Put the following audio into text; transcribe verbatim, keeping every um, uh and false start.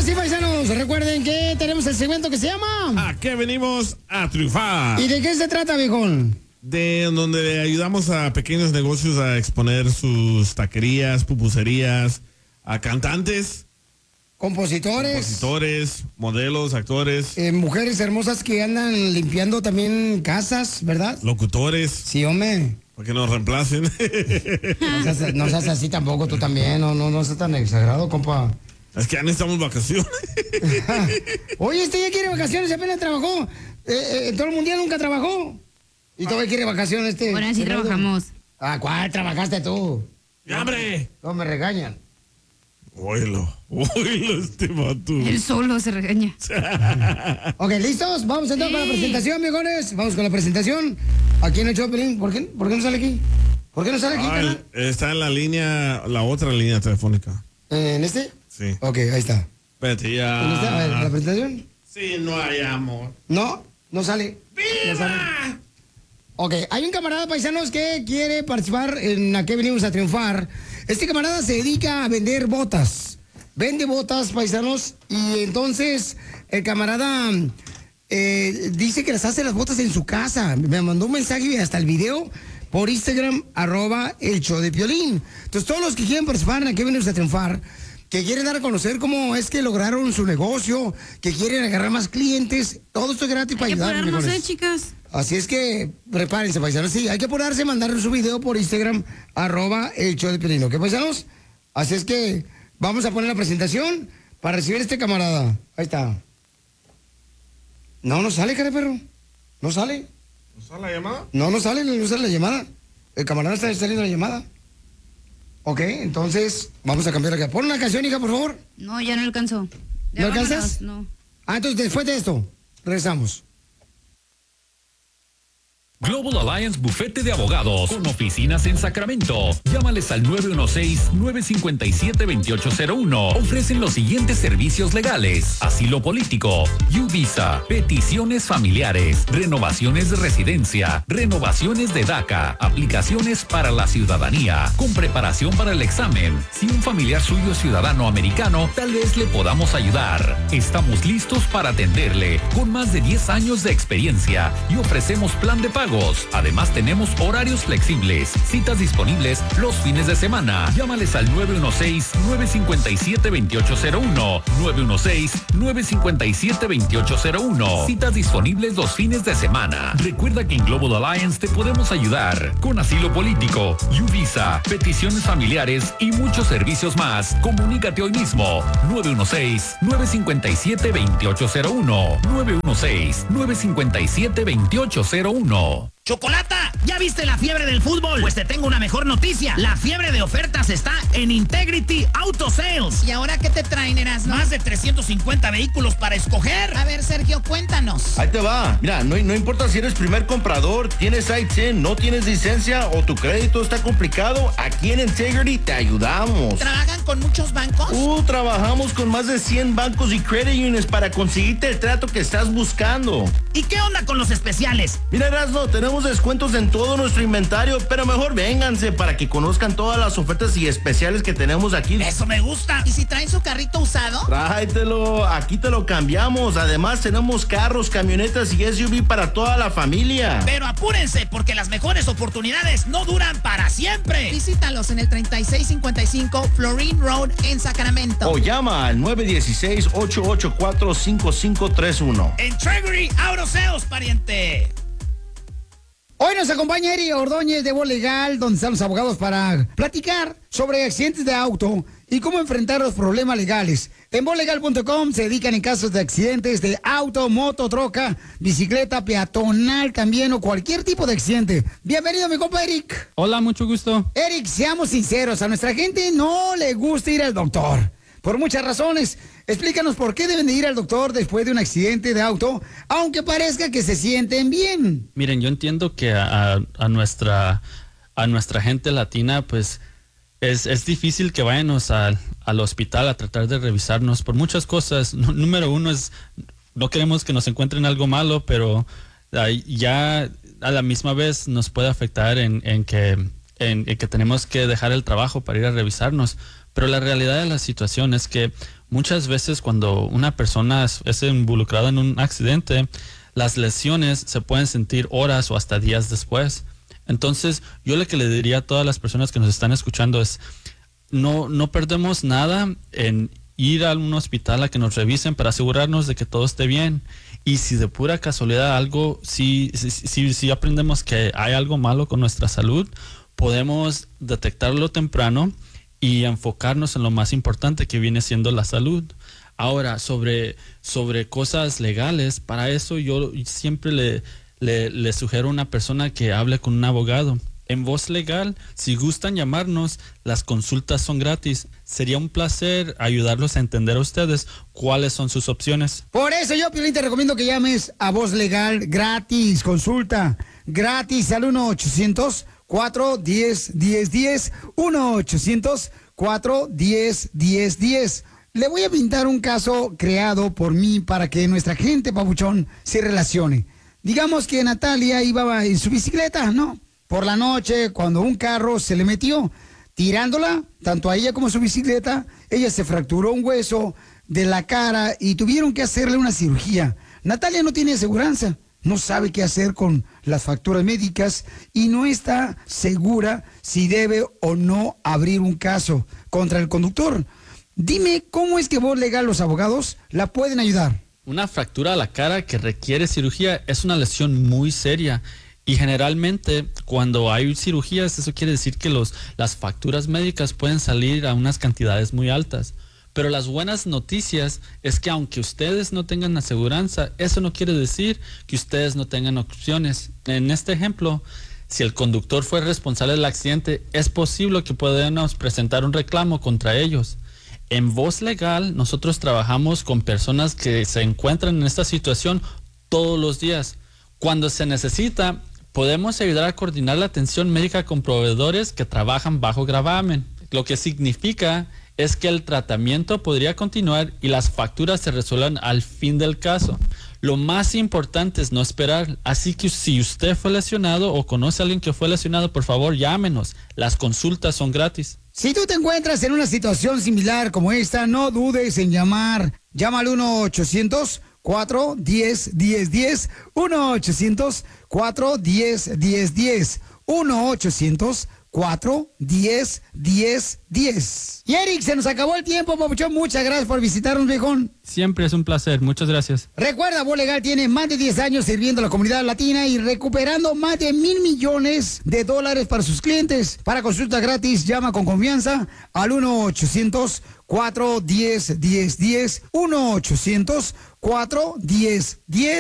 sí, paisanos, recuerden que tenemos el segmento que se llama... ¿A qué venimos a triunfar? ¿Y de qué se trata, viejón? De donde le ayudamos a pequeños negocios a exponer sus taquerías, pupuserías, a cantantes, compositores, compositores, modelos, actores, eh, mujeres hermosas que andan limpiando también casas, ¿verdad? locutores. Sí, hombre. Para que nos reemplacen. No seas, no seas así tampoco, tú también, no, no, no seas tan exagerado, compa. Es que ya necesitamos vacaciones. Oye, este ya quiere vacaciones, apenas trabajó. Eh, eh, todo el mundial nunca trabajó. Y todavía quiere vacaciones este. Bueno, sí trabajamos. Ah, ¿cuál trabajaste tú? ¡Ya, hombre! No me regañan. Oílo, oílo este vato. Él solo se regaña. Ok, ¿listos? Vamos entonces sí. con la presentación, viejones. Vamos con la presentación. Aquí en el show, Pelín. ¿Por qué, ¿Por qué no sale aquí? ¿Por qué no sale aquí, ah, canal? Está en la línea, la otra línea telefónica. ¿En este? Sí. Ok, ahí está. Vete ya. ¿Dónde está? A ver, ¿la presentación? Sí, no hay amor. No, no sale. ¡Viva! No sale. Ok, hay un camarada, paisanos, que quiere participar en ¿A qué venimos a triunfar? Este camarada se dedica a vender botas. Vende botas, paisanos, y entonces el camarada eh, dice que las hace las botas en su casa. Me mandó un mensaje y hasta el video por Instagram, arroba el show de Piolín. Entonces, todos los que quieren participar en ¿A qué venimos a triunfar? Que quieren dar a conocer cómo es que lograron su negocio, que quieren agarrar más clientes, todo esto es gratis para ayudar. Hay que apurarnos, eh, chicas. Así es que prepárense, paisanos. Sí, hay que apurarse, mandar su video por Instagram, arroba el show de Piolín, ¿ok, paisanos? Así es que vamos a poner la presentación para recibir a este camarada. Ahí está. No, no sale, cara perro. No sale. ¿No sale la llamada? No, no sale, no sale la llamada. El camarada está saliendo la llamada. Ok, entonces vamos a cambiar acá. Pon una canción, hija, por favor. No, ya no alcanzó. ¿No alcanzas? No. Ah, entonces después de esto, regresamos. Global Alliance Bufete de Abogados, con oficinas en Sacramento. Llámales al nueve uno seis, nueve cinco siete, dos ocho cero uno. Ofrecen los siguientes servicios legales: asilo político, U-Visa, peticiones familiares, renovaciones de residencia, renovaciones de DACA, aplicaciones para la ciudadanía, con preparación para el examen. Si un familiar suyo es ciudadano americano, tal vez le podamos ayudar. Estamos listos para atenderle, con más de diez años de experiencia, y ofrecemos plan de pago. Además, tenemos horarios flexibles, citas disponibles los fines de semana. Llámales al nueve uno seis, nueve cinco siete, dos ocho cero uno, nueve uno seis, nueve cinco siete, dos ocho cero uno. Citas disponibles los fines de semana. Recuerda que en Global Alliance te podemos ayudar con asilo político, U-Visa, peticiones familiares y muchos servicios más. Comunícate hoy mismo. nueve uno seis, nueve cinco siete, dos ocho cero uno, nueve uno seis, nueve cinco siete, dos ocho cero uno. Chocolata, ¿ya viste la fiebre del fútbol? Pues te tengo una mejor noticia. La fiebre de ofertas está en Integrity Auto Sales. ¿Y ahora qué te traen, Erasmo? Más de trescientos cincuenta vehículos para escoger. A ver, Sergio, cuéntanos. Ahí te va. Mira, no, no importa si eres primer comprador, tienes I T I N, no tienes licencia o tu crédito está complicado, aquí en Integrity te ayudamos. ¿Trabajan con muchos bancos? Uh, trabajamos con más de cien bancos y credit unions para conseguirte el trato que estás buscando. ¿Y qué onda con los especiales? Mira, Erasmo, tenemos descuentos en todo nuestro inventario, pero mejor vénganse para que conozcan todas las ofertas y especiales que tenemos aquí. Eso me gusta. ¿Y si traen su carrito usado? Tráetelo, aquí te lo cambiamos. Además, tenemos carros, camionetas y S U V para toda la familia. Pero apúrense, porque las mejores oportunidades no duran para siempre. Visítalos en el treinta y seis cincuenta y cinco Florine Road en Sacramento. O llama al nueve uno seis, ocho ocho cuatro, cinco cinco tres uno. Integrity Auto Sales, pariente. Hoy nos acompaña Eri Ordóñez de Voz Legal, donde están los abogados para platicar sobre accidentes de auto y cómo enfrentar los problemas legales. En voz legal punto com se dedican en casos de accidentes de auto, moto, troca, bicicleta, peatonal también o cualquier tipo de accidente. Bienvenido, mi compa Eric. Hola, mucho gusto. Eric, seamos sinceros, a nuestra gente no le gusta ir al doctor. Por muchas razones. Explícanos por qué deben de ir al doctor después de un accidente de auto, aunque parezca que se sienten bien. Miren, yo entiendo que a, a nuestra a nuestra gente latina, pues, es, es difícil que vayamos al, al hospital a tratar de revisarnos por muchas cosas. N- número uno es, no queremos que nos encuentren algo malo, pero uh, ya a la misma vez nos puede afectar en, en, que, en, en que tenemos que dejar el trabajo para ir a revisarnos. Pero la realidad de la situación es que muchas veces cuando una persona es, es involucrada en un accidente, las lesiones se pueden sentir horas o hasta días después. Entonces, yo lo que le diría a todas las personas que nos están escuchando es, no, no perdemos nada en ir a un hospital a que nos revisen para asegurarnos de que todo esté bien. Y si de pura casualidad algo, si, si, si, si aprendemos que hay algo malo con nuestra salud, podemos detectarlo temprano y enfocarnos en lo más importante, que viene siendo la salud. Ahora, sobre, sobre cosas legales, para eso yo siempre le, le, le sugiero a una persona que hable con un abogado. En Voz Legal, si gustan llamarnos, las consultas son gratis. Sería un placer ayudarlos a entender a ustedes cuáles son sus opciones. Por eso yo, Piolín, te recomiendo que llames a Voz Legal gratis, consulta gratis al uno ochocientos cuatro diez diez diez, uno ochocientos cuatro diez diez diez. Le voy a pintar un caso creado por mí para que nuestra gente, papuchón, se relacione. Digamos que Natalia iba en su bicicleta, ¿no? Por la noche, cuando un carro se le metió, tirándola, tanto a ella como a su bicicleta, ella se fracturó un hueso de la cara y tuvieron que hacerle una cirugía. Natalia no tiene aseguranza, no sabe qué hacer con las facturas médicas y no está segura si debe o no abrir un caso contra el conductor. Dime, ¿cómo es que Voz Legal, los abogados, la pueden ayudar? Una fractura a la cara que requiere cirugía es una lesión muy seria. Y generalmente cuando hay cirugías, eso quiere decir que los, las facturas médicas pueden salir a unas cantidades muy altas. Pero las buenas noticias es que aunque ustedes no tengan aseguranza, eso no quiere decir que ustedes no tengan opciones. En este ejemplo, si el conductor fue responsable del accidente, es posible que podamos presentar un reclamo contra ellos. En Voz Legal, nosotros trabajamos con personas que se encuentran en esta situación todos los días. Cuando se necesita, podemos ayudar a coordinar la atención médica con proveedores que trabajan bajo gravamen, lo que significa es que el tratamiento podría continuar y las facturas se resuelvan al fin del caso. Lo más importante es no esperar, así que si usted fue lesionado o conoce a alguien que fue lesionado, por favor llámenos, las consultas son gratis. Si tú te encuentras en una situación similar como esta, no dudes en llamar. Llama al uno ochocientos cuatro diez diez diez, uno ochocientos cuatro diez diez diez, uno ochocientos cuatro diez diez diez. Y Eric, se nos acabó el tiempo, papuchón. Muchas gracias por visitarnos, viejón. Siempre es un placer, muchas gracias. Recuerda, Voz Legal tiene más de diez años sirviendo a la comunidad latina y recuperando más de mil millones de dólares para sus clientes. Para consulta gratis, llama con confianza al uno ochocientos cuatro diez diez diez, uno ochocientos cuatro diez diez.